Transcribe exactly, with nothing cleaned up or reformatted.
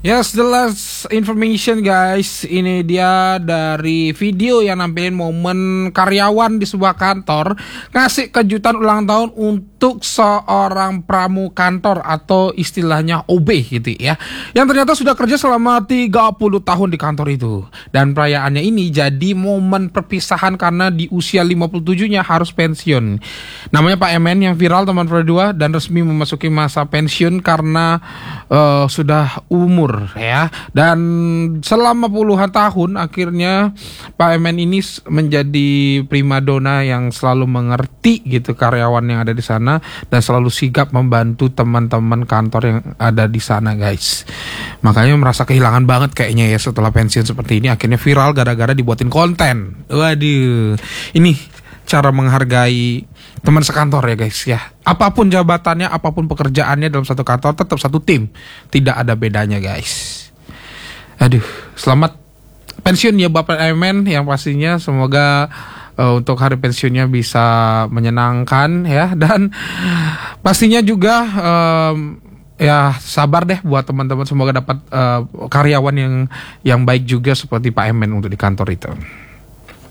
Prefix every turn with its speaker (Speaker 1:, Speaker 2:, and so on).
Speaker 1: Yes, the last information guys. Ini dia dari video yang nampilin momen karyawan di sebuah kantor ngasih kejutan ulang tahun untuk seorang pramu kantor atau istilahnya O B gitu ya, yang ternyata sudah kerja selama tiga puluh tahun di kantor itu. Dan perayaannya ini jadi momen perpisahan karena di usia lima puluh tujuh-nya harus pensiun. Namanya Pak Emen yang viral teman berdua dan resmi memasuki masa pensiun karena uh, sudah umur ya. Dan selama puluhan tahun akhirnya Pak Emen ini menjadi primadona yang selalu mengerti gitu karyawan yang ada di sana dan selalu sigap membantu teman-teman kantor yang ada di sana guys. Makanya merasa kehilangan banget kayaknya ya setelah pensiun seperti ini, akhirnya viral gara-gara dibuatin konten. Waduh, ini cara menghargai teman sekantor ya guys ya. Apapun jabatannya, apapun pekerjaannya dalam satu kantor, tetap satu tim. Tidak ada bedanya guys. Aduh, selamat pensiun ya Bapak Emen, yang pastinya semoga uh, untuk hari pensiunnya bisa menyenangkan ya. Dan pastinya juga um, ya sabar deh buat teman-teman, semoga dapat uh, karyawan yang yang baik juga seperti Pak Emen untuk di kantor itu.